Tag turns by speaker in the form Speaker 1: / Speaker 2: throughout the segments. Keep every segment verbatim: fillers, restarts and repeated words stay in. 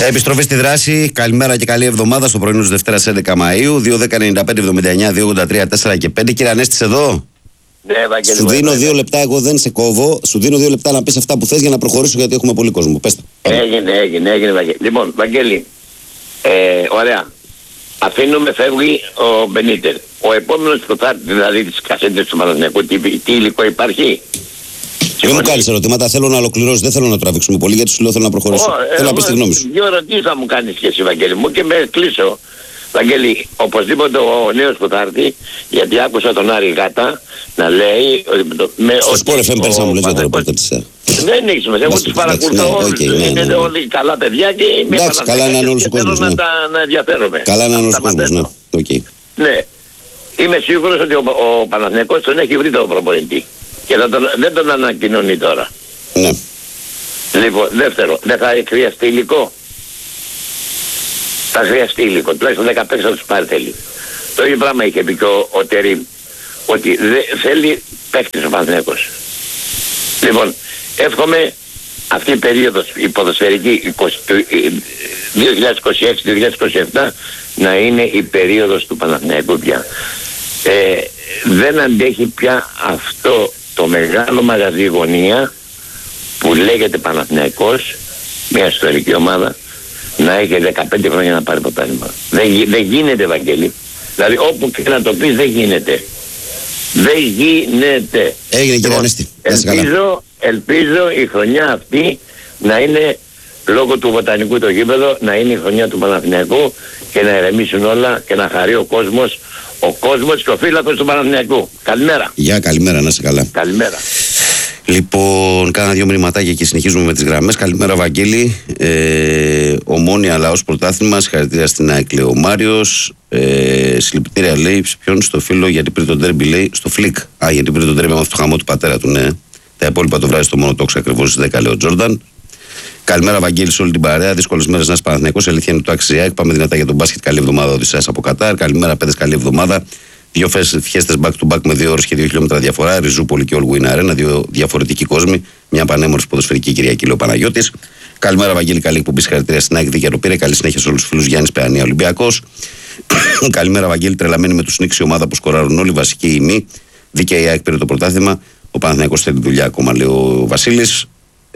Speaker 1: Επιστροφή στη δράση. Καλημέρα και καλή εβδομάδα στο πρωινό της Δευτέρας έντεκα Μαΐου. δύο δέκα ενενήντα πέντε εβδομήντα εννιά δύο ογδόντα τρία τέσσερα και πέντε. Κύριε Ανέστης εδώ.
Speaker 2: Ναι, Βαγγέλη.
Speaker 1: Σου δίνω δύο λεπτά, εγώ δεν σε κόβω. Σου δίνω δύο λεπτά να πεις αυτά που θες για να προχωρήσω, γιατί έχουμε πολύ κόσμο. Πες τα.
Speaker 2: Έγινε, έγινε, έγινε, Βαγγέλη. Λοιπόν, Βαγγέλη, ε, ωραία. Αφήνουμε, φεύγει ο Μπενίτερ. Ο επόμενος που θα έρθει, δηλαδή τις κασέτες του Παναθηναϊκού, τι, τι υλικό υπάρχει.
Speaker 1: Μην μου κάνεις ερωτήματα, θέλω να ολοκληρώσεις, δεν θέλω να τραβήξουμε πολύ, γιατί σου λέω θέλω να προχωρήσω.
Speaker 2: Oh,
Speaker 1: θέλω να πεις τη γνώμη σου.
Speaker 2: Δύο ερωτήσεις θα μου κάνεις και εσύ, Βαγγέλη μου, και με κλείσω. Βαγγέλη, οπωσδήποτε ο νέος που θα έρθει, γιατί άκουσα τον Άρη Γάτα να λέει... Με,
Speaker 1: στο Sport εφ εμ πέρσι να μου λες για το ρεπόρτερ της.
Speaker 2: Δεν έχει σημασία, εγώ τους παρακολουθώ όλους, είναι όλοι καλά παιδιά και είμαι
Speaker 1: εντάξει, καλά να είναι όλος ο κόσμος,
Speaker 2: να, να ενδιαφέρομαι.
Speaker 1: Καλά να είναι όλος ο κόσμος, ναι. Okay.
Speaker 2: Ναι, είμαι σίγουρος ότι ο, ο Παναθηναϊκός τον έχει βρει τον προπονητή και θα τον, δεν τον ανακοινώνει τώρα.
Speaker 1: Ναι.
Speaker 2: Λοιπόν, δεύτερο, δεν θα χρειαστεί υλικό. Θα χρειαστεί υλικό, τουλάχιστον δεκαπέντε θα τους πάρει θέλει. Το ίδιο πράγμα είχε πει και ο, ο Τερίμ, ότι δε, θέλει παίκτης ο Παναθηναϊκός. Λοιπόν, εύχομαι αυτή η περίοδος, η ποδοσφαιρική δύο χιλιάδες είκοσι έξι δύο χιλιάδες είκοσι επτά να είναι η περίοδος του Παναθηναϊκού πια. Ε, δεν αντέχει πια αυτό το μεγάλο μαγαζί γωνία που λέγεται Παναθηναϊκός, μια ιστορική ομάδα, να έχει δεκαπέντε χρόνια να πάρει πρωτάθλημα. Δεν, δεν γίνεται, Βαγγέλη. Δηλαδή όπου και να το πεις δεν γίνεται. Δεν γίνεται.
Speaker 1: Έγινε, κύριε Ανέστη.
Speaker 2: Ελπίζω, ελπίζω η χρονιά αυτή να είναι, λόγω του βοτανικού το γήπεδο, να είναι η χρονιά του Παναθηναϊκού και να ηρεμήσουν όλα και να χαρεί ο κόσμος, ο κόσμος και ο φύλακος του Παναθηναϊκού. Καλημέρα.
Speaker 1: Γεια, καλημέρα, να είσαι καλά.
Speaker 2: Καλημέρα.
Speaker 1: Λοιπόν, κάνα δύο μηνυματάκια και συνεχίζουμε με τις γραμμές. Καλημέρα, Βαγγέλη. Ε, Ομόνια λαός πρωτάθλημα. Συγχαρητήρια στην ΑΕΚ, λέει ο Μάριος. Ε, συλληπιτήρια, λέει, σε ποιον, στο φίλο, γιατί πήρε τον τέρμπι, λέει, στο Φλικ. Α, γιατί πήρε τον τέρμπι με αυτό το χαμό του πατέρα του, ναι. Τα υπόλοιπα το βράδυ στο μόνο τόξο ακριβώς στις δέκα, λέει ο Τζόρνταν. Καλημέρα, Βαγγέλη, σε όλη την παρέα. Δύσκολες μέρες να είσαι Παναθηναϊκός. Αλήθεια είναι το άξιζε η ΑΕΚ. Πάμε δυνατά για τον μπάσκετ. Καλή εβδομάδα, Οδυσσέας από Κατάρ. Καλημέρα, παιδες, καλή εβδομάδα. Δύο φιέστες back to back με δύο ώρες και δύο χιλιόμετρα διαφορά. Ριζούπολη και All Win Arena. Δύο διαφορετικοί κόσμοι. Μια πανέμορφη ποδοσφαιρική Κυριακή, λέει ο Παναγιώτης. Καλημέρα, Βαγγέλη, καλή εκπομπή. Συγχαρητήρια στην ΑΕΚ, δίκαια το πήρε. Καλή συνέχεια σε όλους τους φίλους. Γιάννης Παιανία, Ολυμπιακός. Καλημέρα, Βαγγέλη, τρελαμένη με τους Νίξ, η ομάδα που σκοράρουν όλοι. Βασική ή μη. Δίκαια η ΑΕΚ πήρε το πρωτάθλημα. Ο Παναθηναϊκός θέλει δουλειά ακόμα, λέει ο Βασίλης.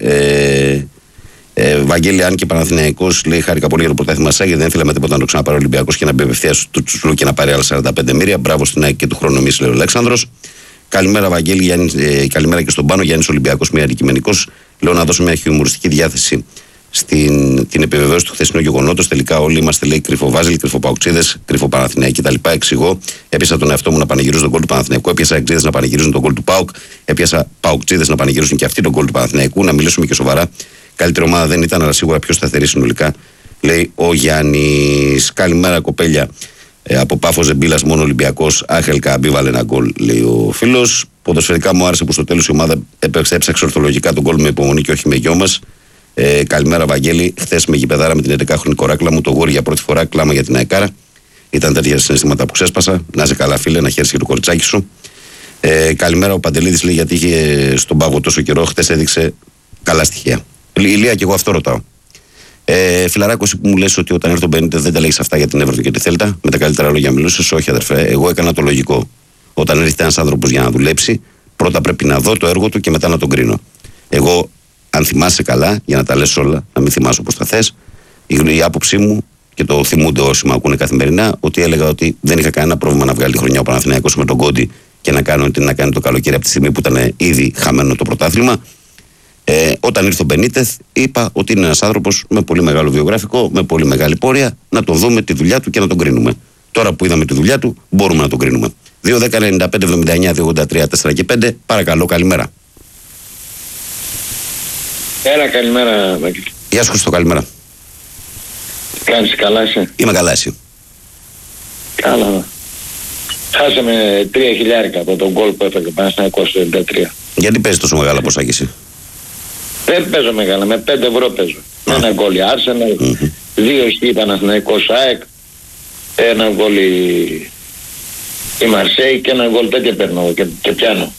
Speaker 1: Ε, Ε, Βαγγέλη, αν και Παναθηναϊκός, λέει, χάρηκα πολύ για το πρωτάθλημα ΣΑ, γιατί δεν θέλαμε τίποτα να το ξαναπάρει ο Ολυμπιακός και να μπει απευθείας του Τσουσλού και να πάρει άλλα σαράντα πέντε μοίρια. Μπράβο στην ΑΕΚ και του χρόνου εμείς, λέει ο Αλέξανδρος. Καλημέρα, Βαγγέλη, Γιάννη, ε, καλημέρα και στον Πάνο. Γιάννης Ολυμπιακός, μια αντικειμενικός. Λέω να δώσω μια χιουμοριστική διάθεση στην την επιβεβαίωση του χθεσινού γεγονότος. Τελικά όλοι είμαστε, λέει, κρυφοβάζελοι, κρυφοπαουξίδες, κρυφοπαναθηναϊκοί κτλ. Εξηγώ. Έπιασα τον εαυτό μου να πανηγυρίζω τον γκολ του Παναθηναϊκού. Έπιασα εξίδες να πανηγυρίζουν τον γκολ του ΠΑΟΚ. Έπιασα παουξίδες να πανηγυρίζουν και αυτοί τον γκολ του Παναθηναϊκού. Να μιλήσουμε και σοβαρά. Καλύτερη ομάδα δεν ήταν, αλλά σίγουρα πιο σταθερή συνολικά, λέει ο Γιάννης. Καλημέρα, κοπέλια. Ε, από Πάφο Ζεμπίλας, μόνο Ολυμπιακός. Άχελκα, αμπίβαλε ένα γκολ, λέει ο φίλος. Ποδοσφαιρικά μου άρεσε που στο τέλος η ομάδα έπαιξε, έψαξε ορθολογικά τον γκολ με υπομονή και όχι με γιο μας. Ε, καλημέρα, Βαγγέλη. Χθες με γηπεδάρα με την έντεκαχρονη κοράκλα μου, το γόρι για πρώτη φορά, κλάμα για την αεκάρα. Ήταν τέτοια συναισθήματα που ξέσπασα. Να είσαι καλά, φίλε, να χαίρεσαι και το κοριτσάκι σου. Ε, καλημέρα, ο Παντελίδης, λέει, γιατί είχε στον πάγο τόσο καιρό. Χθες έδειξε καλά στοιχεία. Ηλία, και εγώ αυτό ρωτάω. Ε, Φιλαράκο, που μου λες ότι όταν έρθει ο Μπενίτεθ δεν τα λέγεις αυτά για την Εύρο και τη Θέλτα, με τα καλύτερα λόγια μιλούσες. Όχι, αδερφέ. Εγώ έκανα το λογικό. Όταν έρχεται ένας άνθρωπος για να δουλέψει, πρώτα πρέπει να δω το έργο του και μετά να τον κρίνω. Εγώ, αν θυμάσαι καλά, για να τα λες όλα, να μην θυμάσαι όπως τα θες, η, η άποψή μου, και το θυμούνται όσοι με ακούνε καθημερινά, ότι έλεγα ότι δεν είχα κανένα πρόβλημα να βγάλει τη χρονιά ο Παναθηναϊκός με τον Κόντι και να κάνει ό,τι να κάνει το καλοκαίρι από τη στιγμή που ήταν ήδη χαμένο το πρωτάθλημα. Ε, όταν ήρθε ο Μπενίτεθ, είπα ότι είναι ένας άνθρωπος με πολύ μεγάλο βιογραφικό, με πολύ μεγάλη πορεία, να τον δούμε τη δουλειά του και να τον κρίνουμε. Τώρα που είδαμε τη δουλειά του, μπορούμε να τον κρίνουμε. δύο δέκα ενενήντα πέντε εβδομήντα εννιά δύο ογδόντα τρία τέσσερα και πέντε, παρακαλώ, καλημέρα.
Speaker 2: Έλα, καλημέρα, Βαγγέλη.
Speaker 1: Γεια σου, Χριστό, καλημέρα.
Speaker 2: Κάνεις καλά, είσαι?
Speaker 1: Είμαι καλά, εσύ?
Speaker 2: Καλά. Χάσαμε τρία χιλιάρικα από τον γκολ που έφαγε ο Παναθηναϊκός στο εβδομήντα τρία.
Speaker 1: Γιατί παίζεις τόσο μεγάλα ποσά κι εσύ?
Speaker 2: Δεν παίζω μεγάλα, με πέντε ευρώ παίζω. Ah. Ένα γκολ η Arsenal, mm-hmm. δύο η Παναθηναϊκός ΑΕΚ, ένα γκολ η, η Μαρσέη και ένα γκολ τέτοια παίρνω και, και πιάνω.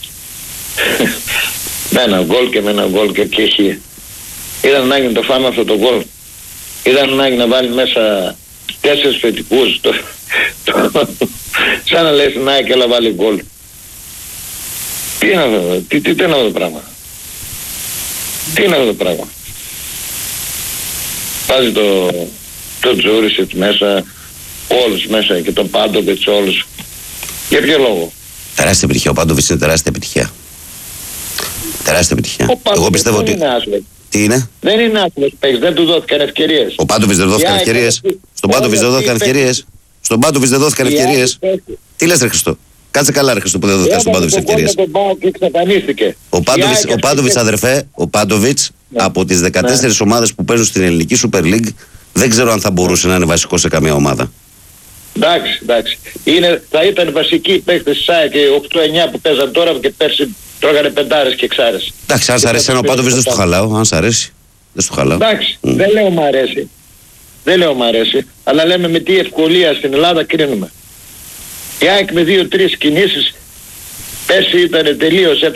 Speaker 2: με ένα γκολ και με ένα γκολ και και χ. Ήταν ανάγκη να το φάμε αυτό το γκολ.
Speaker 3: Είδαν να, να βάλει μέσα τέσσερις θετικούς. Το, το, σαν να λες να και να βάλει γκολ. Τι είναι αυτό, τι, τι, τι είναι αυτό το πράγμα. Τι είναι αυτό το πράγμα. Βάζει το, το Τζούρισιτ μέσα, όλους μέσα και τον Πάντοβιτς όλους. Για ποιο λόγο.
Speaker 1: Τεράστια επιτυχία. Ο Πάντοβιτς είναι τεράστια επιτυχία. Τεράστια επιτυχία. Εγώ πιστεύω ότι.
Speaker 3: Είναι
Speaker 1: τι είναι?
Speaker 3: Δεν είναι άθλος παίκτης, δεν του δόθηκαν ευκαιρίες.
Speaker 1: Ο Πάντοβιτς δεν δόθηκαν ευκαιρίες. Στον Πάντοβιτς δεν δόθηκαν ευκαιρίες. Στον Πάντοβιτς δεν δόθηκαν ευκαιρίες. Τι λες ρε Χριστό? Κάτσε καλά ρε Χριστό που δεν δόθηκαν στον Πάντοβιτς ευκαιρίες. Ο Πάντοβιτς αδερφέ, ο Πάντοβιτς από τις δεκατέσσερις ομάδες που παίζουν στην ελληνική Super League δεν ξέρω αν θα μπορούσε να είναι βασικό σε καμία ομάδα.
Speaker 3: Εντάξει, εντάξει. Είναι, θα ήταν βασικοί παίκτες της ΑΕΚ και οκτώ εννιά που παίζαν τώρα και πέρσι τρώγανε πεντάρες και εξάρες.
Speaker 1: Εντάξει, αν σ' αρέσει ένα ο Πάντοβιτς δεν στο χαλάω, αν σ' αρέσει. Δεν στο χαλάω.
Speaker 3: Εντάξει, mm. δεν λέω μ' αρέσει. Δεν λέω μ' αρέσει, αλλά λέμε με τι ευκολία στην Ελλάδα κρίνουμε. Η ΑΕΚ με δύο-τρεις κινήσεις πέρσι ήταν τελείως,